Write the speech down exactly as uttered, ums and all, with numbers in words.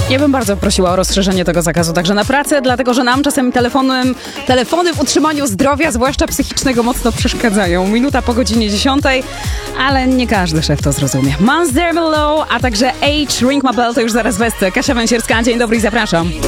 Ja bym bardzo prosiła o rozszerzenie tego zakazu także na pracę, dlatego że nam czasem telefonem, telefony w utrzymaniu zdrowia, zwłaszcza psychicznego, mocno przeszkadzają. Minuta po godzinie dziesiątej, ale nie każdy szef to zrozumie. Monster Below, a także H, Ring My Bell to już zaraz wesce. Kasia Węsierska, dzień dobry i zapraszam.